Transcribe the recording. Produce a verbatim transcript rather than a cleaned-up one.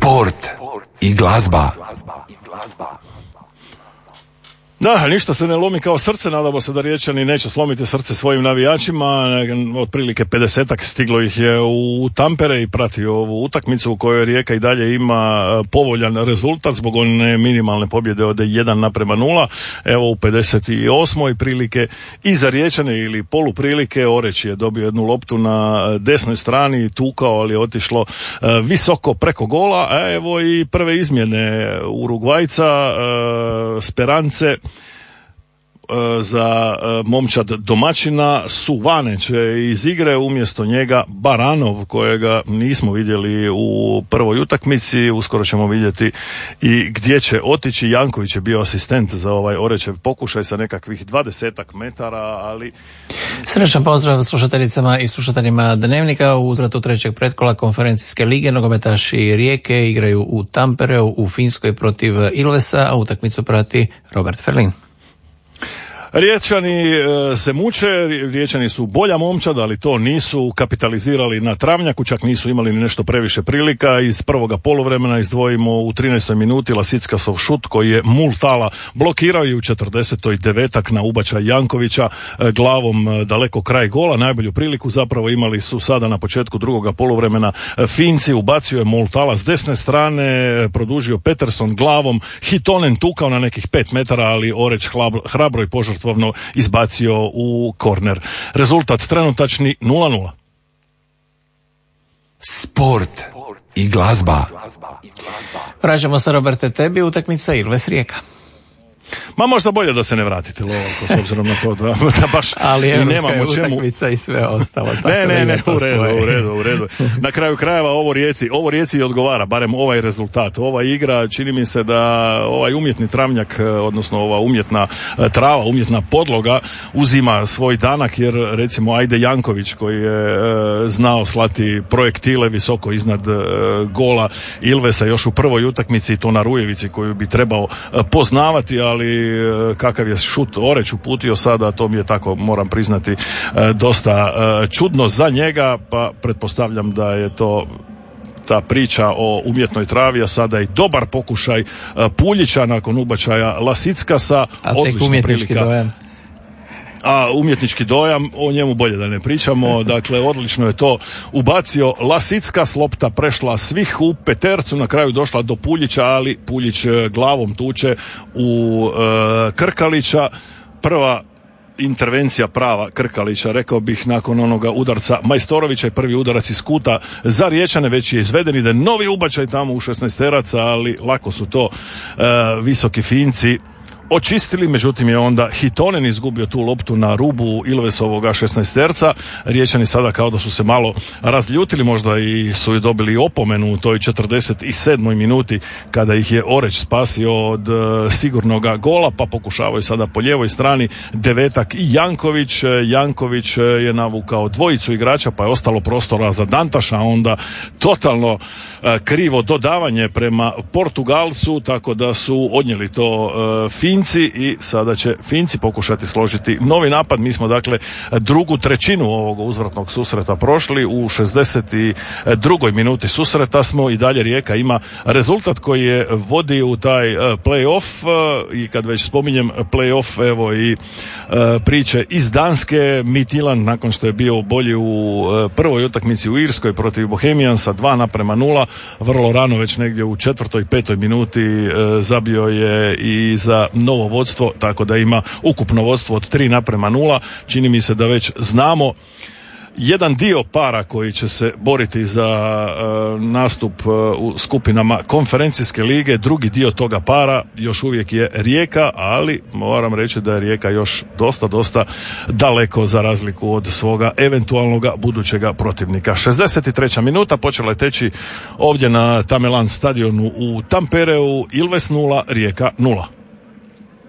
Sport i glazba. Da, ništa se ne lomi kao srce, nadamo se da Riječani neće slomiti srce svojim navijačima, otprilike pedesetak stiglo ih je u Tampere i prati ovu utakmicu u kojoj Rijeka i dalje ima povoljan rezultat zbog one minimalne pobjede od jedan naprema nula, evo u pedeset osmoj prilike i za Riječane ili poluprilike, Oreć je dobio jednu loptu na desnoj strani, tukao, ali je otišlo visoko preko gola, a evo i prve izmjene Urugvajca, Sperance za momčad domaćina. Suvane će iz igre, umjesto njega Baranov, kojega nismo vidjeli u prvoj utakmici, uskoro ćemo vidjeti i gdje će otići. Janković je bio asistent za ovaj Orećev pokušaj sa nekakvih dvadesetak metara, ali... Srećan pozdrav slušateljicama i slušateljima Dnevnika. U uzvratu trećeg pretkola konferencijske lige nogometaši Rijeke igraju u Tampereu u Finskoj protiv Ilvesa, a utakmicu prati Robert Ferlin. Riječani e, se muče, Riječani su bolja momčad, ali to nisu kapitalizirali na travnjaku, čak nisu imali ni nešto previše prilika. Iz prvoga poluvremena izdvojimo u trinaestoj minuti Lasickasov šut koji je Multala blokirao i u četrdesetoj devetak na ubačaj Jankovića e, glavom e, daleko kraj gola. Najbolju priliku zapravo imali su sada na početku drugoga poluvremena e, Finci, ubacio je Multala s desne strane, e, produžio Peterson glavom, Hitonen tukao na nekih pet metara, ali Oreć hlabro, hrabro i požrtvovno izbacio u korner. Rezultat trenutačni nula nula. Sport i glazba. Vraćamo se, Roberte, tebi, utakmica Ilves Rijeka. Ma možda bolje da se ne vratite Lovako, s obzirom na to da, da baš ali i nemamo čemu. Utakmica i sve ostalo. Tako ne, ne, ne, u redu, u redu, u redu. Na kraju krajeva ovo Rijeci, ovo Rijeci i odgovara, barem ovaj rezultat. Ova igra, čini mi se da ovaj umjetni travnjak, odnosno ova umjetna trava, umjetna podloga uzima svoj danak, jer recimo Ajde Janković koji je e, znao slati projektile visoko iznad e, gola Ilvesa još u prvoj utakmici, to na Rujevici koju bi trebao e, poznavati, ali kakav je šut Oreć uputio sada, to mi je tako, moram priznati, dosta čudno za njega, pa pretpostavljam da je to ta priča o umjetnoj travi, a sada i dobar pokušaj Puljića nakon ubačaja Lasickasa. A tek umjetnički dojam. A umjetnički dojam, o njemu bolje da ne pričamo. Dakle, odlično je to ubacio Lasickas, lopta prešla svih u petercu, na kraju došla do Puljića, ali Puljić glavom tuče u e, Krkalića. Prva intervencija prava Krkalića, rekao bih, nakon onoga udarca Majstorovića i prvi udarac iz kuta za Riječane, već je izveden, ide novi ubačaj tamo u šesnaesteraca, ali lako su to e, visoki Finci očistili, međutim je onda Hitonen izgubio tu loptu na rubu Ilvesovoga šesnaesterca. Riječani sada kao da su se malo razljutili, možda i su dobili opomenu u toj četrdeset sedmoj minuti kada ih je Oreć spasio od uh, sigurnoga gola, pa pokušavaju sada po lijevoj strani Devetak i Janković. Janković je navukao dvojicu igrača, pa je ostalo prostora za Dantaša, onda totalno uh, krivo dodavanje prema Portugalcu, tako da su odnijeli to uh, Finci i sada će Finci pokušati složiti novi napad. Mi smo dakle drugu trećinu ovog uzvratnog susreta prošli, u šezdeset drugoj minuti susreta smo i dalje Rijeka ima rezultat koji je vodi u taj uh, play-off uh, i kad već spominjem play-off, evo i uh, priče iz Danske. Midtjylland, nakon što je bio bolji u uh, prvoj utakmici u Irskoj protiv Bohemiansa dva naprema nula, vrlo rano, već negdje u četvrtoj, petoj minuti uh, zabio je i za novo vodstvo, tako da ima ukupno vodstvo od tri naprema nula. Čini mi se da već znamo jedan dio para koji će se boriti za uh, nastup uh, u skupinama konferencijske lige. Drugi dio toga para još uvijek je Rijeka, ali moram reći da je Rijeka još dosta, dosta daleko za razliku od svoga eventualnoga budućega protivnika. šezdeset treća minuta, počela je teći ovdje na Tamelan stadionu u Tampereu. Ilves nula, Rijeka nula.